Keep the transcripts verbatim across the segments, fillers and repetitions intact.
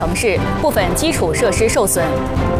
城市部分基础设施受损。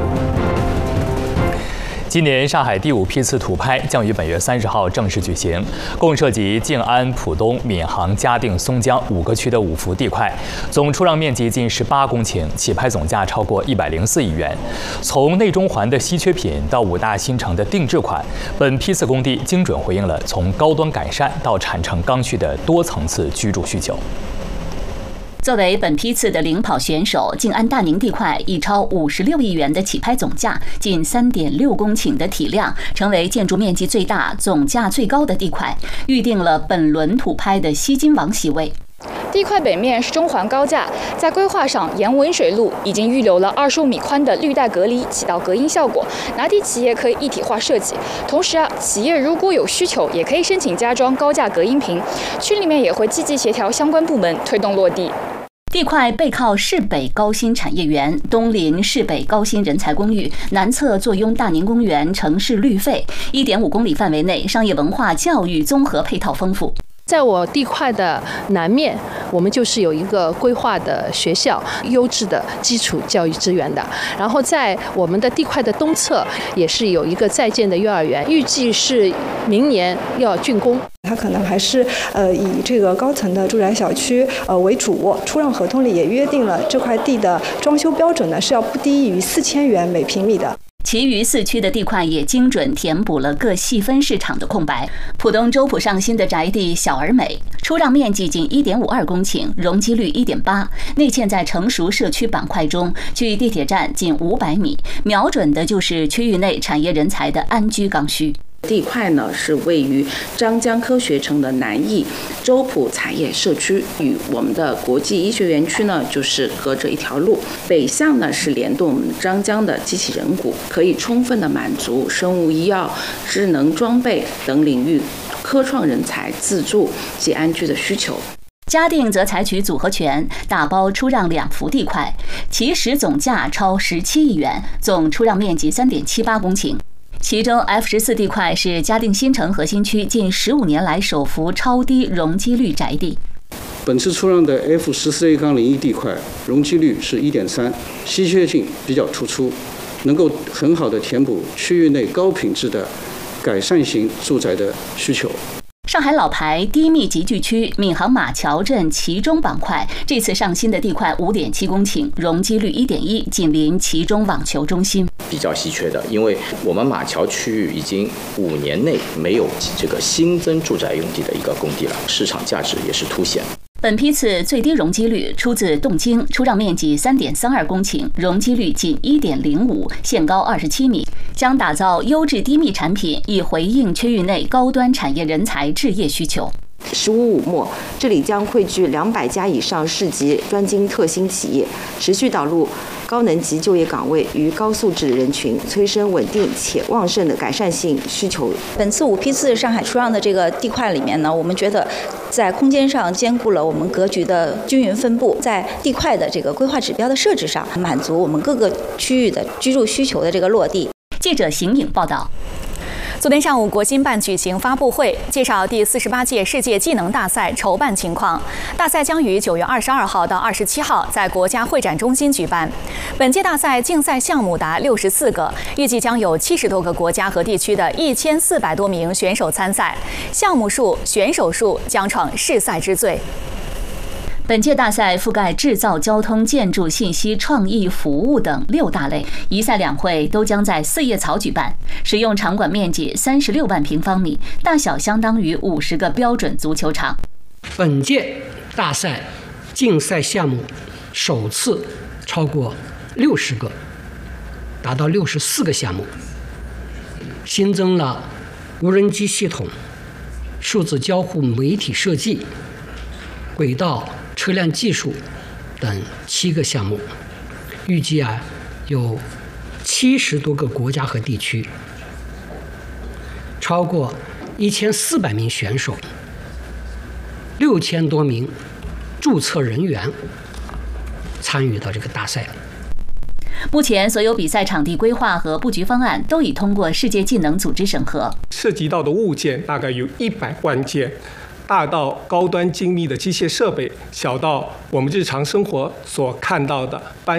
今年上海第五批次土拍将于本月三十号正式举行，共涉及静安、浦东、闵行、嘉定、松江五个区的五幅地块，总出让面积近十八公顷，起拍总价超过一百零四亿元。从内中环的稀缺品到五大新城的定制款，本批次工地精准回应了从高端改善到产城刚需的多层次居住需求。 作为本批次的领跑选手，静安大宁地块以超五十六亿元的起拍总价，近三点六公顷的体量，成为建筑面积最大、总价最高的地块，预定了本轮土拍的吸金王席位。 地块北面是中环高架，在规划上沿文水路已经预留了二十五米宽的绿带隔离，起到隔音效果。拿地企业可以一体化设计，同时啊，企业如果有需求，也可以申请加装高架隔音屏。区里面也会积极协调相关部门推动落地。 地块背靠市北高新产业园，东临市北高新人才公寓，南侧坐拥大宁公园城市绿肺， 一点五公里范围内商业文化教育综合配套丰富。 在我地块的南面，我们就是有一个规划的学校，优质的基础教育资源的。然后在我们的地块的东侧，也是有一个在建的幼儿园，预计是明年要竣工。 它可能还是呃以这个高层的住宅小区呃为主，出让合同里也约定了这块地的装修标准呢是要不低于四千元每平米的。 其余四区的地块也精准填补了各细分市场的空白。浦东周浦上新的宅地小而美，出让面积仅 一点五二公顷，容积率 一点八， 内嵌在成熟社区板块中，距地铁站近五百米，瞄准的就是区域内产业人才的安居刚需。 地块呢是位于张江科学城的南翼，周浦产业社区与我们的国际医学园区呢就是隔着一条路，北向呢是联动我们张江的机器人谷，可以充分的满足生物医药、智能装备等领域科创人才自住及安居的需求。 嘉定则采取组合拳，打包出让两幅地块，其实总价超十七亿元，总出让面积 三点七八公顷。 其中 F 十四地块是嘉定新城核心区近十五年来首幅超低容积率宅地。 本次出让的 F 十四 A 杠零一地块容积率是 一点三， 稀缺性比较突出，能够很好的填补区域内高品质的改善型住宅的需求。 上海老牌低密集聚区闵行马桥镇其中板块，这次上新的地块 五点七公顷，容积率 一点一， 紧邻其中网球中心。 比较稀缺的，因为我们马桥区域已经五年内没有这个新增住宅用地的一个工地了，市场价值也是凸显。 本批次最低容积率出自动京，出让面积 三点三二公顷，容积率仅 一点零五， 限高二十七米，将打造优质低密产品，以回应区域内高端产业人才置业需求。 十五五末，这里将汇聚两百家以上市级专精特新企业，持续导入高能级就业岗位与高素质人群，催生稳定且旺盛的改善性需求。 本次五批次上海出让的这个地块里面呢，我们觉得在空间上兼顾了我们格局的均匀分布，在地块的这个规划指标的设置上，满足我们各个区域的居住需求的这个落地。 记者邢颖报道。 昨天上午，国新办举行发布会，介绍第四十八届世界技能大赛筹办情况。大赛将于九月二十二号到二十七号在国家会展中心举办。本届大赛竞赛项目达六十四个，预计将有七十多个国家和地区的一千四百多名选手参赛，项目数、选手数将创世赛之最。 本届大赛覆盖制造、交通、建筑、信息、创意、服务等六大类，一赛两会都将在四叶草举办，使用场馆面积三十六万平方米，大小相当于五十个标准足球场。 本届大赛竞赛项目首次超过六十个，达到六十四个项目，新增了无人机系统、数字交互媒体设计、轨道 车辆技术等七个项目，预计啊有七十多个国家和地区，超过一千四百名选手，六千多名注册人员参与到这个大赛。 目前，所有比赛场地规划和布局方案都已通过世界技能组织审核， 涉及到的物件大概有一百万件。 大到高端精密的机械设备，小到我们日常生活所看到的搬